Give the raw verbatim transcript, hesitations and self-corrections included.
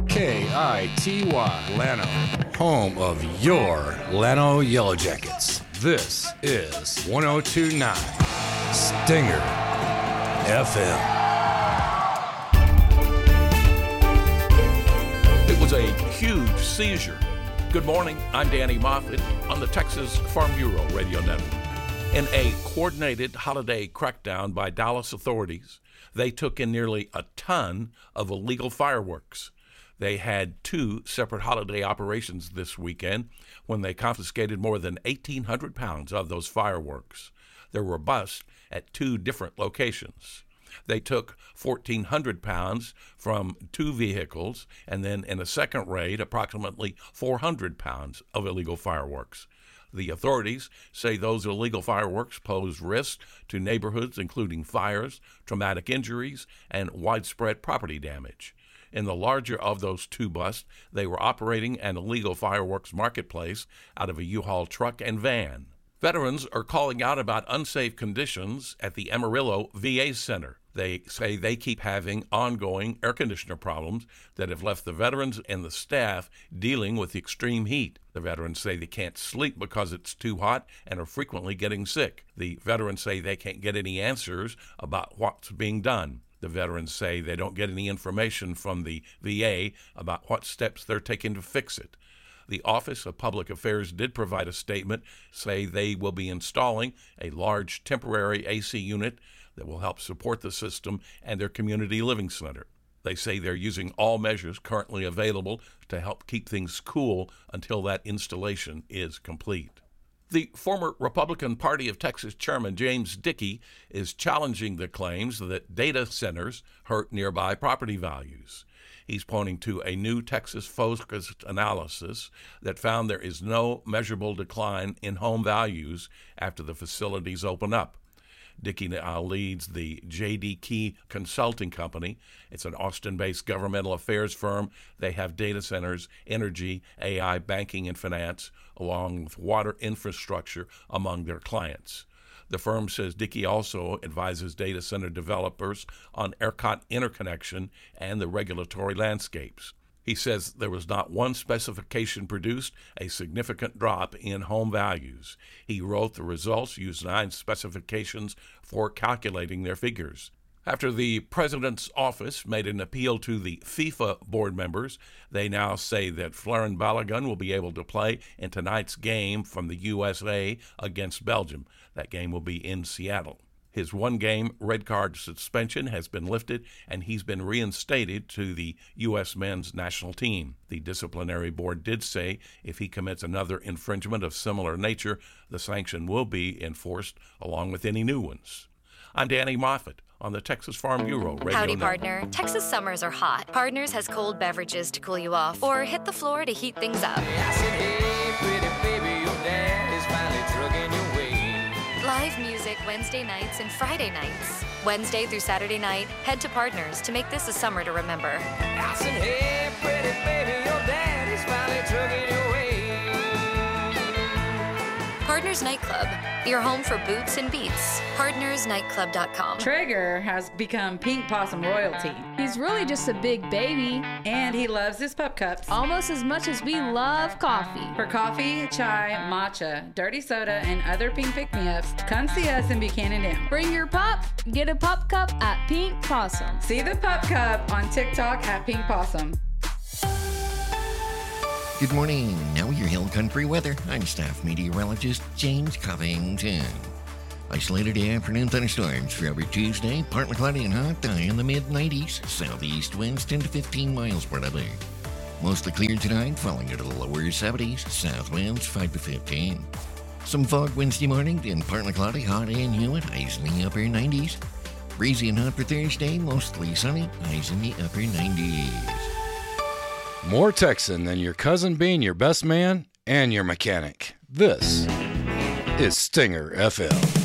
K I T Y, Llano, home of your Llano Yellow Jackets. This is one oh two point nine Stinger F M. It was a huge seizure. Good morning, I'm Danny Moffett on the Texas Farm Bureau Radio Network. In a coordinated holiday crackdown by Dallas authorities, they took in nearly a ton of illegal fireworks. They had two separate holiday operations this weekend when they confiscated more than eighteen hundred pounds of those fireworks. They were bussed at two different locations. They took fourteen hundred pounds from two vehicles, and then in a second raid, approximately four hundred pounds of illegal fireworks. The authorities say those illegal fireworks pose risk to neighborhoods, including fires, traumatic injuries, and widespread property damage. In the larger of those two busts, they were operating an illegal fireworks marketplace out of a U-Haul truck and van. Veterans are calling out about unsafe conditions at the Amarillo V A Center. They say they keep having ongoing air conditioner problems that have left the veterans and the staff dealing with the extreme heat. The veterans say they can't sleep because it's too hot and are frequently getting sick. The veterans say they can't get any answers about what's being done. The veterans say they don't get any information from the V A about what steps they're taking to fix it. The Office of Public Affairs did provide a statement, say they will be installing a large temporary A C unit that will help support the system and their community living center. They say they're using all measures currently available to help keep things cool until that installation is complete. The former Republican Party of Texas Chairman James Dickey is challenging the claims that data centers hurt nearby property values. He's pointing to a new Texas-focused analysis that found there is no measurable decline in home values after the facilities open up. Dickey now leads the J D Key Consulting Company. It's an Austin-based governmental affairs firm. They have data centers, energy, A I, banking, and finance, along with water infrastructure among their clients. The firm says Dickey also advises data center developers on ERCOT interconnection and the regulatory landscapes. He says there was not one specification produced a significant drop in home values. He wrote the results used nine specifications for calculating their figures. After the president's office made an appeal to the FIFA board members, they now say that Florent Balogun will be able to play in tonight's game from the U S A against Belgium. That game will be in Seattle. His one-game red card suspension has been lifted, and he's been reinstated to the U S men's national team. The disciplinary board did say if he commits another infringement of similar nature, the sanction will be enforced along with any new ones. I'm Danny Moffett on the Texas Farm Bureau Radio Howdy, Network. partner. Texas summers are hot. Partners has cold beverages to cool you off, or hit the floor to heat things up. I said, hey, pretty baby, your dad is finally trucking your way. Live music Wednesday nights and Friday nights. Wednesday through Saturday night, head to Partners to make this a summer to remember. I said, hey, pretty baby, your dad is finally trucking your way. Partners Nightclub, your home for boots and beats. partners nightclub dot com. Traeger has become Pink Possum royalty. He's really just a big baby. And he loves his pup cups. Almost as much as we love coffee. For coffee, chai, matcha, dirty soda, and other pink pick-me-ups, come see us in Buchanan Dam. Bring your pup, get a pup cup at Pink Possum. See the pup cup on TikTok at Pink Possum. Good morning. Now your Hill Country weather. I'm staff meteorologist James Covington. Isolated afternoon thunderstorms for every Tuesday. Partly cloudy and hot, high in the mid nineties. Southeast winds ten to fifteen miles per hour. Mostly clear tonight, falling into the lower seventies. South winds five to fifteen. Some fog Wednesday morning, then partly cloudy, hot and humid. Highs in the upper nineties. Breezy and hot for Thursday, mostly sunny. Highs in the upper nineties. More Texan than your cousin being your best man and your mechanic. This is Stinger F M.